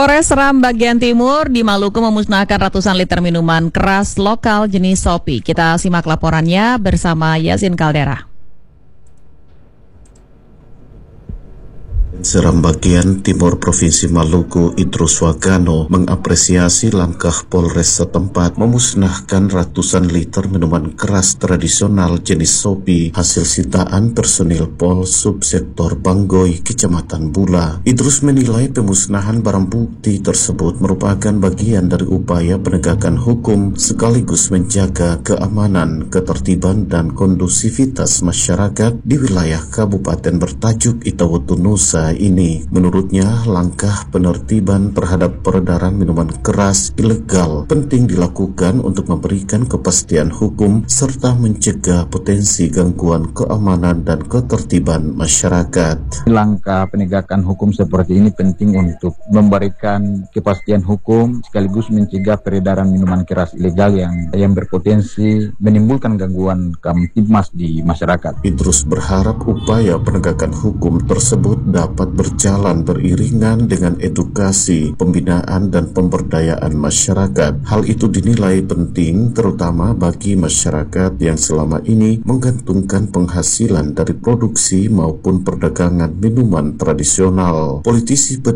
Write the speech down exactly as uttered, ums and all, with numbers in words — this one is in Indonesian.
Polres Seram bagian timur di Maluku memusnahkan ratusan liter minuman keras lokal jenis Sopi. Kita simak laporannya bersama Yasin Kaldera. Seram bagian timur Provinsi Maluku, Idrus Wagano, mengapresiasi langkah Polres setempat memusnahkan ratusan liter minuman keras tradisional jenis Sopi hasil sitaan personil Pol Subsektor Banggoy, Kecamatan Bula. Idrus menilai pemusnahan barang bukti tersebut merupakan bagian dari upaya penegakan hukum sekaligus menjaga keamanan, ketertiban dan kondusivitas masyarakat di wilayah Kabupaten bertajuk Itawutu Nusa ini. Menurutnya, langkah penertiban terhadap peredaran minuman keras ilegal penting dilakukan untuk memberikan kepastian hukum serta mencegah potensi gangguan keamanan dan ketertiban masyarakat. Langkah penegakan hukum seperti ini penting untuk memberikan kepastian hukum sekaligus mencegah peredaran minuman keras ilegal yang yang berpotensi menimbulkan gangguan kamtibmas di masyarakat. Idrus berharap upaya penegakan hukum tersebut dapat berjalan beriringan dengan edukasi, pembinaan dan pemberdayaan masyarakat. Hal itu dinilai penting terutama bagi masyarakat yang selama ini menggantungkan penghasilan dari produksi maupun perdagangan minuman tradisional. Politisi